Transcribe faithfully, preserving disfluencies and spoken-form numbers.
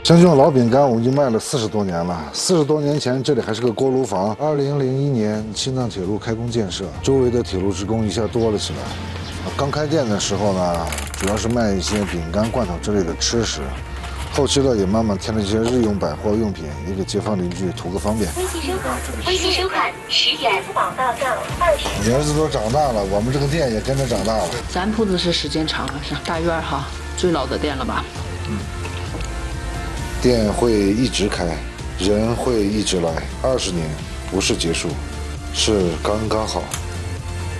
像这种老饼干，我们已经卖了四十多年了。四十多年前，这里还是个锅炉房。二零零一年，青藏铁路开工建设，周围的铁路职工一下多了起来。刚开店的时候呢，主要是卖一些饼干、罐头之类的吃食。后期呢，也慢慢添了一些日用百货用品，也给街坊邻居图个方便。 微信收款，微信收款十元，宝大道二十。 你儿子都长大了，我们这个店也跟着长大了。 咱铺子是时间长了，是大院哈，最老的店了吧？ 嗯。店会一直开，人会一直来，二十年不是结束，是刚刚好。